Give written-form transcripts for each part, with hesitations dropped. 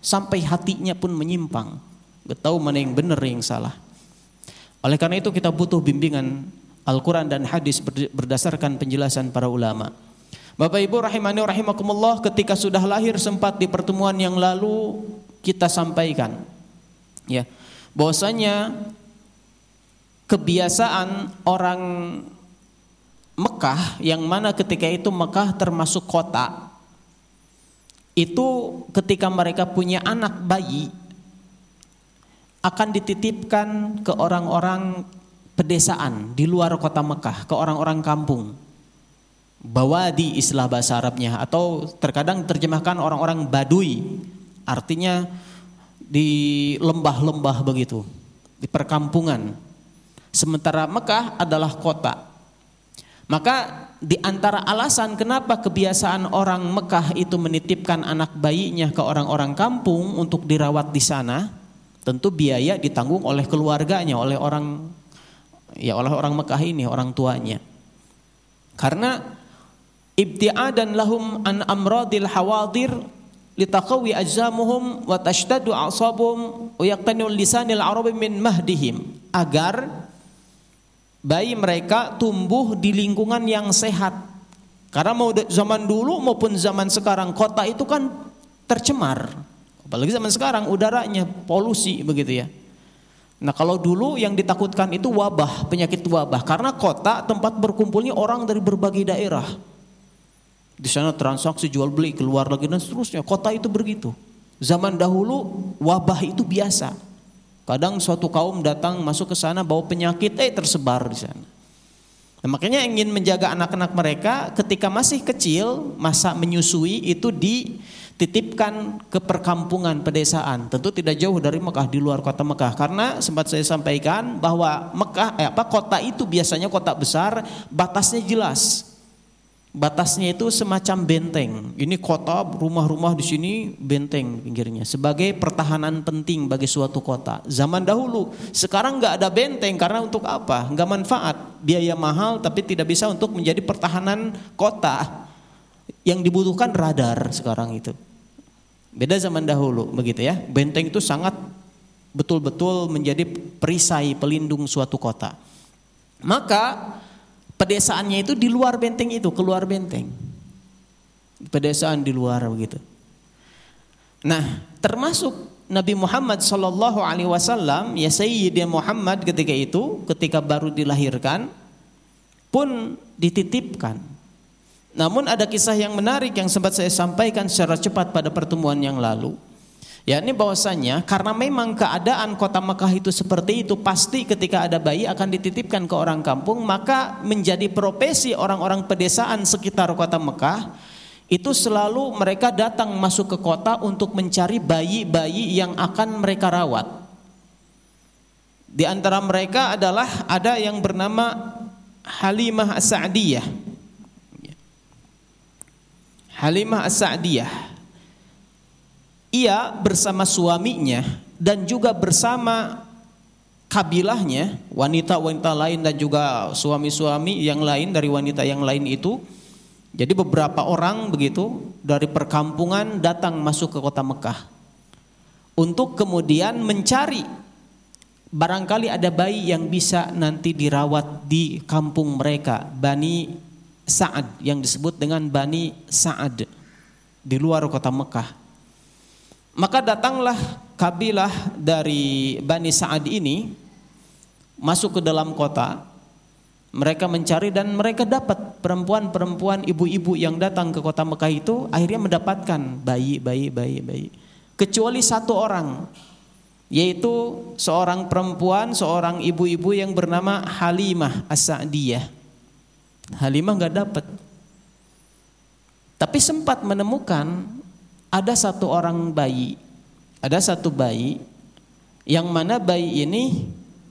sampai hatinya pun menyimpang, nggak tahu mana yang benar yang salah. Oleh karena itu kita butuh bimbingan Al-Quran dan hadis berdasarkan penjelasan para ulama. Bapak Ibu rahimani rahimakumullah, ketika sudah lahir sempat di pertemuan yang lalu kita sampaikan ya, bahwasanya kebiasaan orang Mekah, yang mana ketika itu Mekah termasuk kota, itu ketika mereka punya anak bayi akan dititipkan ke orang-orang pedesaan di luar kota Mekah, ke orang-orang kampung. Bawadi istilah bahasa Arabnya, atau terkadang terjemahkan orang-orang Badui, artinya di lembah-lembah begitu, di perkampungan. Sementara Mekah adalah kota. Maka di antara alasan kenapa kebiasaan orang Mekah itu menitipkan anak bayinya ke orang-orang kampung untuk dirawat di sana, tentu biaya ditanggung oleh keluarganya, oleh orang Mekah ini, orang tuanya. Karena ibtiadan lahum an amradil hawadir litaqawi ajzamuhum wa tashtadu a'sabuhum wa yaqtanu lisanil arabi min mahdihim, agar bayi mereka tumbuh di lingkungan yang sehat. Karena mau zaman dulu maupun zaman sekarang kota itu kan tercemar, apalagi zaman sekarang udaranya polusi begitu ya. Nah kalau dulu yang ditakutkan itu wabah, penyakit wabah, karena kota tempat berkumpulnya orang dari berbagai daerah. Di sana transaksi jual beli, keluar lagi dan seterusnya. Kota itu begitu. Zaman dahulu wabah itu biasa. Kadang suatu kaum datang masuk ke sana bawa penyakit, tersebar di sana. Nah, makanya ingin menjaga anak-anak mereka ketika masih kecil, masa menyusui itu dititipkan ke perkampungan pedesaan. Tentu tidak jauh dari Mekah, di luar kota Mekah. Karena sempat saya sampaikan bahwa kota itu biasanya kota besar, batasnya jelas. Batasnya itu semacam benteng. Ini kota, rumah-rumah di sini benteng pinggirnya sebagai pertahanan penting bagi suatu kota. Zaman dahulu, sekarang nggak ada benteng karena untuk apa? Nggak manfaat, biaya mahal, tapi tidak bisa untuk menjadi pertahanan kota. Yang dibutuhkan radar sekarang itu. Beda zaman dahulu, begitu ya. Benteng itu sangat betul-betul menjadi perisai pelindung suatu kota. Maka pedesaannya itu di luar benteng itu, keluar benteng. Pedesaan di luar begitu. Nah, termasuk Nabi Muhammad sallallahu alaihi wasallam, ya Sayyidina Muhammad ketika baru dilahirkan pun dititipkan. Namun ada kisah yang menarik yang sempat saya sampaikan secara cepat pada pertemuan yang lalu. Yakni bahwasanya karena memang keadaan kota Mekah itu seperti itu, pasti ketika ada bayi akan dititipkan ke orang kampung, maka menjadi profesi orang-orang pedesaan sekitar kota Mekah itu selalu mereka datang masuk ke kota untuk mencari bayi-bayi yang akan mereka rawat. Di antara mereka adalah ada yang bernama Halimah As-Sa'diyah. Halimah As-Sa'diyah. Ia bersama suaminya dan juga bersama kabilahnya, wanita-wanita lain dan juga suami-suami yang lain dari wanita yang lain itu. Jadi beberapa orang begitu dari perkampungan datang masuk ke kota Mekah untuk kemudian mencari barangkali ada bayi yang bisa nanti dirawat di kampung mereka, Bani Sa'ad, yang disebut dengan Bani Sa'ad di luar kota Mekah. Maka datanglah kabilah dari Bani Sa'ad ini masuk ke dalam kota. Mereka mencari dan mereka dapat perempuan-perempuan, ibu-ibu yang datang ke kota Mekah itu akhirnya mendapatkan bayi. Kecuali satu orang, yaitu seorang perempuan, seorang ibu-ibu yang bernama Halimah As-Sa'diyah. Halimah enggak dapat. Tapi sempat menemukan ada satu bayi yang mana bayi ini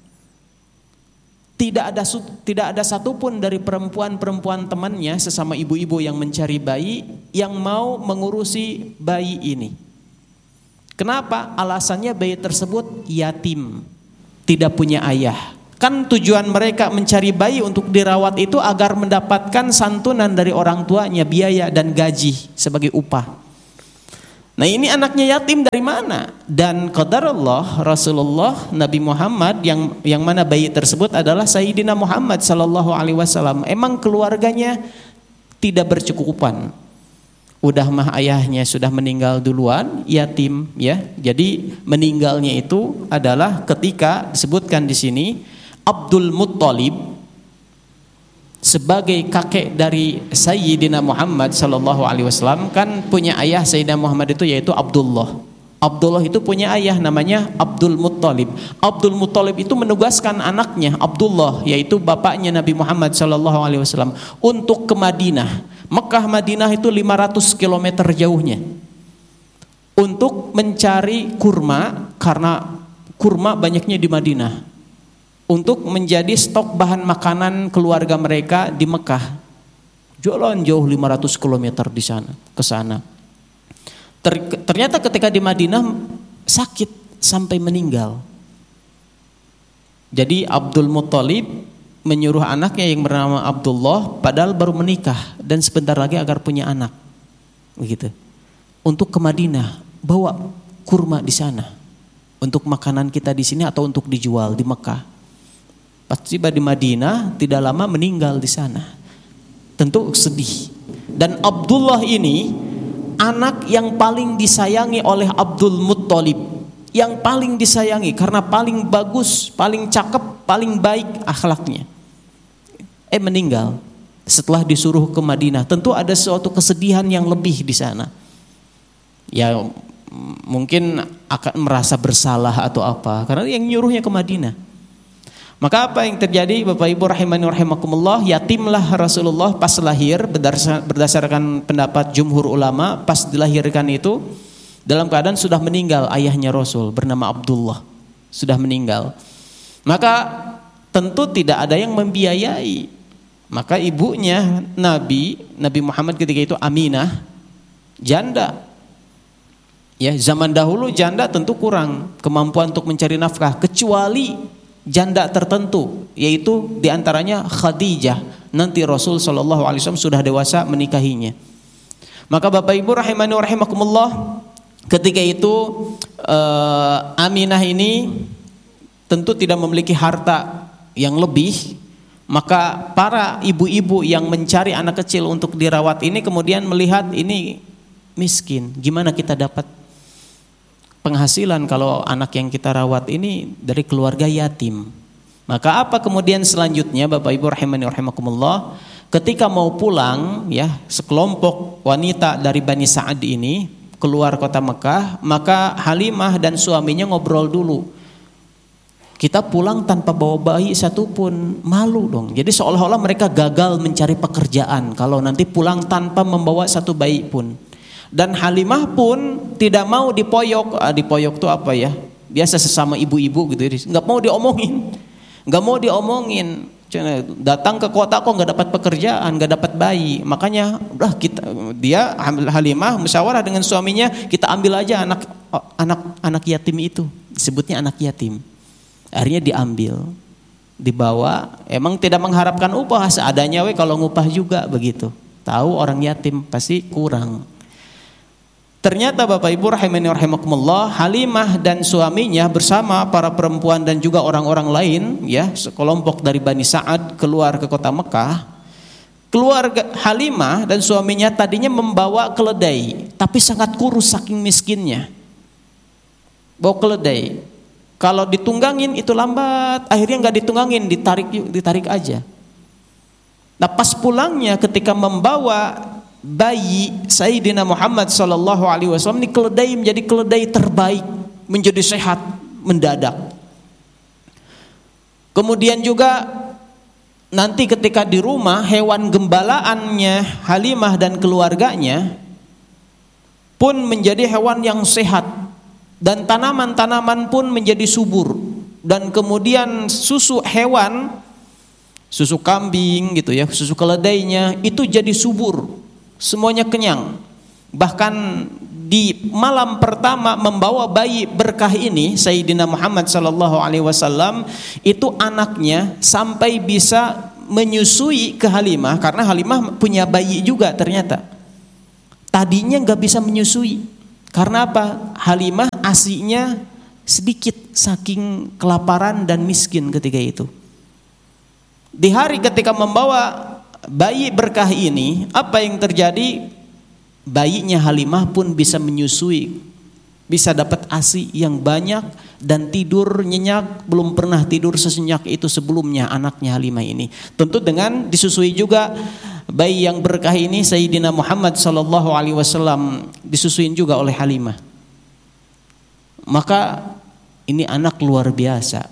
tidak ada satupun dari perempuan-perempuan temannya sesama ibu-ibu yang mencari bayi yang mau mengurusi bayi ini. Kenapa? Alasannya bayi tersebut yatim, tidak punya ayah. Kan tujuan mereka mencari bayi untuk dirawat itu agar mendapatkan santunan dari orang tuanya, biaya dan gaji sebagai upah. Nah ini anaknya yatim dari mana? Dan qadarullah Rasulullah Nabi Muhammad yang mana bayi tersebut adalah Sayyidina Muhammad sallallahu alaihi wasallam. Emang keluarganya tidak bercukupan. Udah mah ayahnya sudah meninggal duluan, yatim ya. Jadi meninggalnya itu adalah ketika disebutkan di sini Abdul Muttalib sebagai kakek dari Sayyidina Muhammad sallallahu alaihi wasallam, kan punya ayah Sayyidina Muhammad itu yaitu Abdullah. Abdullah itu punya ayah namanya Abdul Muttalib. Abdul Muttalib itu menugaskan anaknya Abdullah, yaitu bapaknya Nabi Muhammad sallallahu alaihi wasallam, untuk ke Madinah. Mekah Madinah itu 500 km jauhnya, untuk mencari kurma, karena kurma banyaknya di Madinah, untuk menjadi stok bahan makanan keluarga mereka di Mekah. Jalan jauh 500 km di sana, ke sana. Ternyata ketika di Madinah sakit sampai meninggal. Jadi Abdul Muttalib menyuruh anaknya yang bernama Abdullah, padahal baru menikah dan sebentar lagi agar punya anak, begitu, untuk ke Madinah, bawa kurma di sana untuk makanan kita di sini atau untuk dijual di Mekah. Pas tiba di Madinah tidak lama meninggal di sana. Tentu sedih. Dan Abdullah ini anak yang paling disayangi oleh Abdul Muttalib, yang paling disayangi karena paling bagus, paling cakep, paling baik akhlaknya. Meninggal setelah disuruh ke Madinah. Tentu ada suatu kesedihan yang lebih di sana. Ya mungkin akan merasa bersalah atau apa, karena yang nyuruhnya ke Madinah. Maka apa yang terjadi Bapak Ibu rahimani rahimakumullah, yatimlah Rasulullah pas lahir, berdasarkan pendapat jumhur ulama, pas dilahirkan itu dalam keadaan sudah meninggal ayahnya Rasul bernama Abdullah, sudah meninggal. Maka tentu tidak ada yang membiayai. Maka ibunya Nabi Muhammad ketika itu Aminah, janda. Ya, zaman dahulu janda tentu kurang kemampuan untuk mencari nafkah, kecuali janda tertentu, yaitu diantaranya Khadijah. Nanti Rasul sallallahu alaihi wasallam sudah dewasa menikahinya. Maka Bapak Ibu rahimani rahimakumullah, ketika itu Aminah ini tentu tidak memiliki harta yang lebih. Maka para ibu-ibu yang mencari anak kecil untuk dirawat ini kemudian melihat ini miskin, gimana kita dapat penghasilan kalau anak yang kita rawat ini dari keluarga yatim. Maka apa kemudian selanjutnya Bapak Ibu rahimani rahimakumullah, ketika mau pulang ya, sekelompok wanita dari Bani Sa'ad ini keluar kota Mekah, maka Halimah dan suaminya ngobrol dulu. Kita pulang tanpa bawa bayi satupun, malu dong. Jadi seolah-olah mereka gagal mencari pekerjaan kalau nanti pulang tanpa membawa satu bayi pun. Dan Halimah pun tidak mau dipoyok. Dipoyok itu apa ya? Biasa sesama ibu-ibu gitu. Nggak mau diomongin. Datang ke kota kok nggak dapat pekerjaan, nggak dapat bayi. Makanya udah dia Halimah musyawarah dengan suaminya, kita ambil aja anak yatim itu. Disebutnya anak yatim. Akhirnya diambil, dibawa. Emang tidak mengharapkan upah, seadanya kalau ngupah juga begitu. Tahu orang yatim pasti kurang. Ternyata Bapak Ibu rahimani rahimakumullah, Halimah dan suaminya bersama para perempuan dan juga orang-orang lain ya, sekelompok dari Bani Sa'ad keluar ke kota Mekah. Keluarga Halimah dan suaminya tadinya membawa keledai, tapi sangat kurus saking miskinnya. Bawa keledai. Kalau ditunggangin itu lambat, akhirnya nggak ditunggangin, ditarik aja. Nah pas pulangnya ketika membawa bayi Sayyidina Muhammad sallallahu alaihi wasallam, ini keledai menjadi keledai terbaik, menjadi sehat mendadak. Kemudian juga nanti ketika di rumah, hewan gembalaannya Halimah dan keluarganya pun menjadi hewan yang sehat. Dan tanaman-tanaman pun menjadi subur. Dan kemudian susu hewan, susu kambing gitu ya, susu keledainya itu jadi subur. Semuanya kenyang. Bahkan di malam pertama membawa bayi berkah ini, Sayyidina Muhammad sallallahu alaihi wasallam, itu anaknya sampai bisa menyusui ke Halimah, karena Halimah punya bayi juga ternyata. Tadinya nggak bisa menyusui Karena apa? Halimah ASInya sedikit saking kelaparan dan miskin ketika itu. Di hari ketika membawa bayi berkah ini, apa yang terjadi? Bayinya Halimah pun bisa menyusui, bisa dapat ASI yang banyak dan tidur nyenyak, belum pernah tidur sesenyak itu sebelumnya anaknya Halimah ini. Tentu dengan disusui juga bayi yang berkah ini, Sayyidina Muhammad sallallahu alaihi wasallam disusuin juga oleh Halimah. Maka ini anak luar biasa.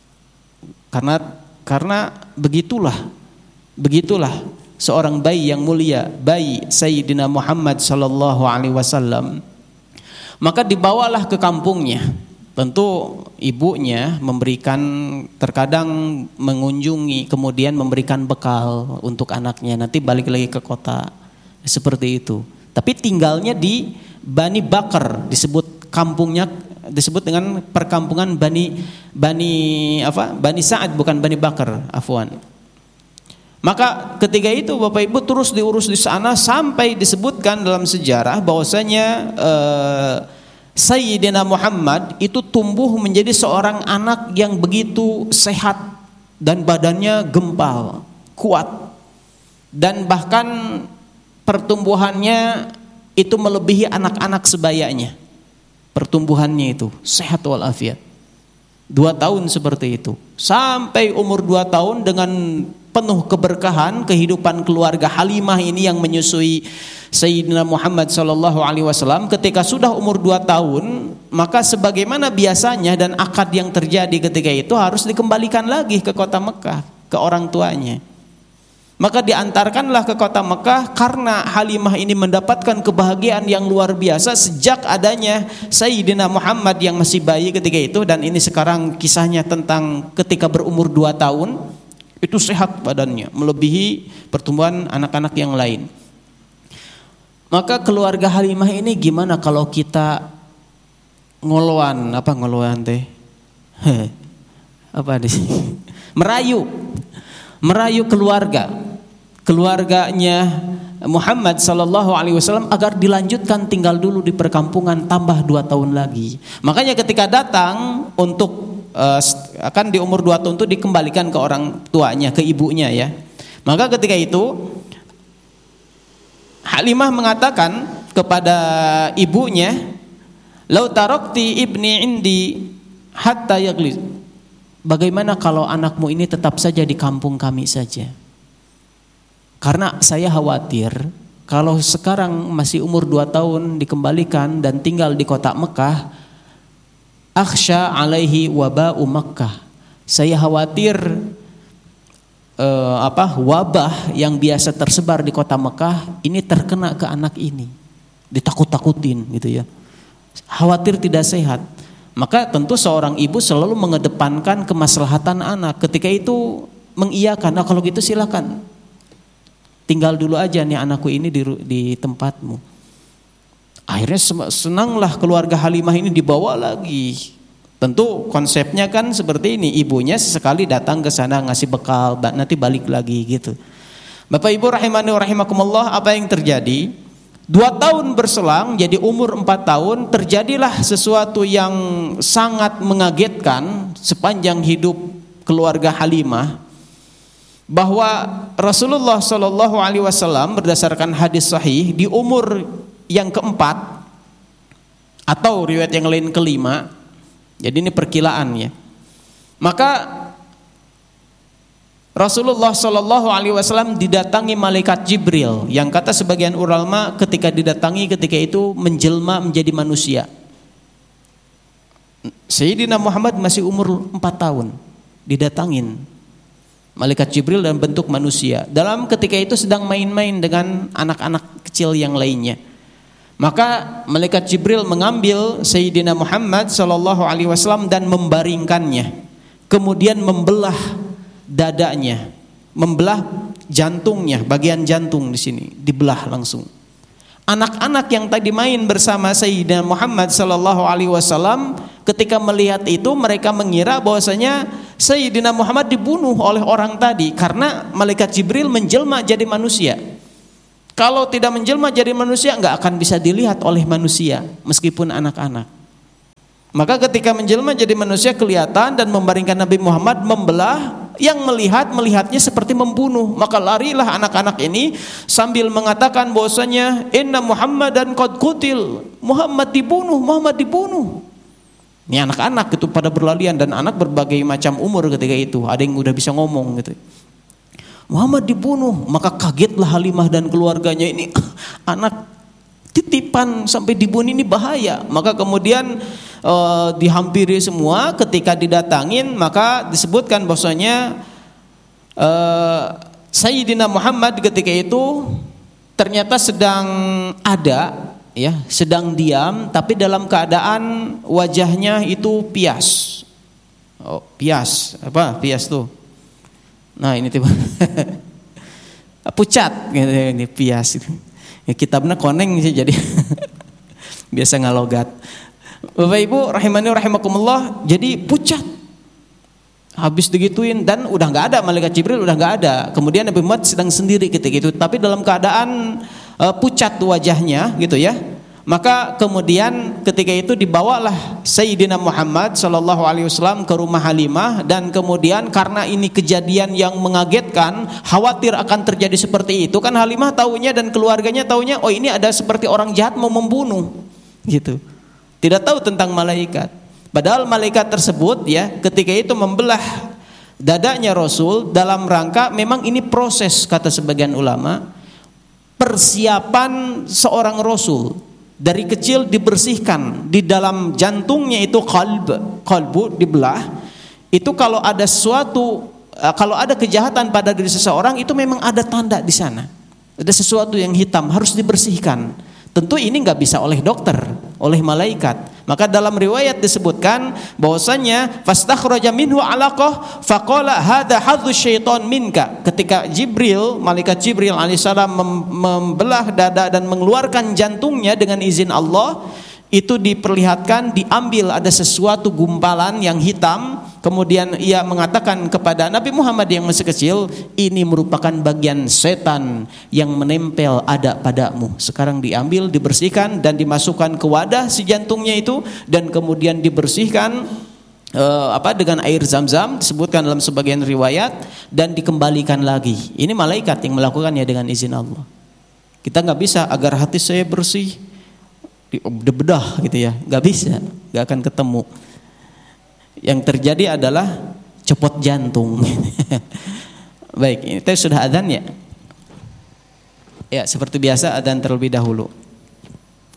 Karena begitulah seorang bayi yang mulia, bayi Sayyidina Muhammad sallallahu alaihi wasallam. Maka dibawalah ke kampungnya. Tentu ibunya memberikan, terkadang mengunjungi, kemudian memberikan bekal untuk anaknya, nanti balik lagi ke kota, seperti itu. Tapi tinggalnya di Bani Bakar, disebut kampungnya, disebut dengan perkampungan Bani Sa'ad, bukan Bani Bakar, afwan. Maka ketika itu Bapak Ibu terus diurus di sana sampai disebutkan dalam sejarah bahwasanya Sayyidina Muhammad itu tumbuh menjadi seorang anak yang begitu sehat dan badannya gempal, kuat, dan bahkan pertumbuhannya itu melebihi anak-anak sebayanya. Pertumbuhannya itu sehat walafiat. 2 tahun seperti itu. Sampai umur 2 tahun dengan penuh keberkahan kehidupan keluarga Halimah ini yang menyusui Sayyidina Muhammad sallallahu alaihi wasallam. Ketika sudah umur 2 tahun, maka sebagaimana biasanya dan akad yang terjadi ketika itu harus dikembalikan lagi ke kota Mekah, ke orang tuanya. Maka diantarkanlah ke kota Mekah karena Halimah ini mendapatkan kebahagiaan yang luar biasa sejak adanya Sayyidina Muhammad yang masih bayi ketika itu. Dan ini sekarang kisahnya tentang ketika berumur 2 tahun itu sehat badannya, melebihi pertumbuhan anak-anak yang lain. Maka keluarga Halimah ini gimana kalau kita ngoloan, apa ngoloan teh? Apa di sini? Merayu keluarganya Muhammad sallallahu alaihi wasallam agar dilanjutkan tinggal dulu di perkampungan tambah 2 tahun lagi. Makanya ketika datang untuk akan di umur 2 tahun itu dikembalikan ke orang tuanya, ke ibunya ya. Maka ketika itu Halimah mengatakan kepada ibunya, "Lau tarakti ibni indi hatta yaglis." Bagaimana kalau anakmu ini tetap saja di kampung kami saja? Karena saya khawatir kalau sekarang masih umur 2 tahun dikembalikan dan tinggal di kota Mekah, akhsha alaihi waba'u Makkah. Saya khawatir wabah yang biasa tersebar di kota Mekah ini terkena ke anak ini, ditakut-takutin gitu ya. Khawatir tidak sehat. Maka tentu seorang ibu selalu mengedepankan kemaslahatan anak. Ketika itu mengiyakan, nah kalau gitu silakan, tinggal dulu aja nih anakku ini di tempatmu. Akhirnya senanglah keluarga Halimah ini dibawa lagi. Tentu konsepnya kan seperti ini, ibunya sesekali datang ke sana ngasih bekal, nanti balik lagi gitu. Bapak Ibu rahimani wa rahimakumullah, apa yang terjadi? 2 tahun berselang, jadi umur 4 tahun, terjadilah sesuatu yang sangat mengagetkan sepanjang hidup keluarga Halimah, bahwa Rasulullah Shallallahu Alaihi Wasallam berdasarkan hadis sahih di umur yang keempat atau riwayat yang lain kelima, jadi ini perkilaan ya, maka Rasulullah Shallallahu Alaihi Wasallam didatangi malaikat Jibril, yang kata sebagian ulama ketika didatangi ketika itu menjelma menjadi manusia. Sayyidina Muhammad masih umur 4 tahun, didatangin malaikat Jibril dalam bentuk manusia. Dalam ketika itu sedang main-main dengan anak-anak kecil yang lainnya. Maka malaikat Jibril mengambil Sayyidina Muhammad sallallahu alaihi wasallam dan membaringkannya. Kemudian membelah dadanya, membelah jantungnya, bagian jantung di sini dibelah langsung. Anak-anak yang tadi main bersama Sayyidina Muhammad sallallahu alaihi wasallam ketika melihat itu mereka mengira bahwasanya Sayyidina Muhammad dibunuh oleh orang tadi karena malaikat Jibril menjelma jadi manusia. Kalau tidak menjelma jadi manusia, nggak akan bisa dilihat oleh manusia, meskipun anak-anak. Maka ketika menjelma jadi manusia kelihatan dan membaringkan Nabi Muhammad membelah, yang melihatnya seperti membunuh. Maka larilah anak-anak ini sambil mengatakan bahwasanya inna Muhammadan qad qutil, Muhammad dibunuh, Muhammad dibunuh. Ini anak-anak itu pada berlarian, dan anak berbagai macam umur ketika itu. Ada yang udah bisa ngomong gitu. Muhammad dibunuh, maka kagetlah Halimah dan keluarganya, ini anak titipan sampai dibunuh, ini bahaya. Maka kemudian dihampiri semua. Ketika didatangin maka disebutkan bahwasanya Sayyidina Muhammad ketika itu ternyata sedang ada, ya, sedang diam, tapi dalam keadaan wajahnya itu pias. Oh, pias, apa pias tuh? Nah ini tiba pucat, ini pias. Ya, kitabnya koneng sih jadi biasa ngalogat. Bapak Ibu rahimani rahimakumullah, jadi pucat. Habis digituin dan udah nggak ada, malaikat Jibril udah nggak ada. Kemudian Nabi Muhammad sedang sendiri ketika itu, tapi dalam keadaan pucat wajahnya gitu ya. Maka kemudian ketika itu dibawalah Sayyidina Muhammad sallallahu alaihi wasallam ke rumah Halimah, dan kemudian karena ini kejadian yang mengagetkan, khawatir akan terjadi seperti itu kan, Halimah taunya dan keluarganya taunya, oh ini ada seperti orang jahat mau membunuh gitu. Tidak tahu tentang malaikat. Padahal malaikat tersebut ya ketika itu membelah dadanya Rasul dalam rangka, memang ini proses, kata sebagian ulama, persiapan seorang Rasul. Dari kecil dibersihkan, di dalam jantungnya itu kalbu dibelah. Itu kalau ada sesuatu, kalau ada kejahatan pada diri seseorang, itu memang ada tanda di sana. Ada sesuatu yang hitam harus dibersihkan. Tentu ini nggak bisa oleh dokter, oleh malaikat. Maka dalam riwayat disebutkan bahwasanya fastakhraja minhu alaqah faqala hadza hadzu syaitan minka. Ketika Jibril, malaikat Jibril alaihissalam membelah dada dan mengeluarkan jantungnya dengan izin Allah, itu diperlihatkan diambil ada sesuatu gumpalan yang hitam. Kemudian ia mengatakan kepada Nabi Muhammad yang masih kecil, ini merupakan bagian setan yang menempel ada padamu. Sekarang diambil, dibersihkan dan dimasukkan ke wadah si jantungnya itu, dan kemudian dibersihkan dengan air zam-zam, disebutkan dalam sebagian riwayat, dan dikembalikan lagi. Ini malaikat yang melakukannya dengan izin Allah. Kita nggak bisa agar hati saya bersih dibedah gitu ya, nggak bisa, nggak akan ketemu. Yang terjadi adalah copot jantung. Baik, ini sudah adzan ya. Ya, seperti biasa adzan terlebih dahulu.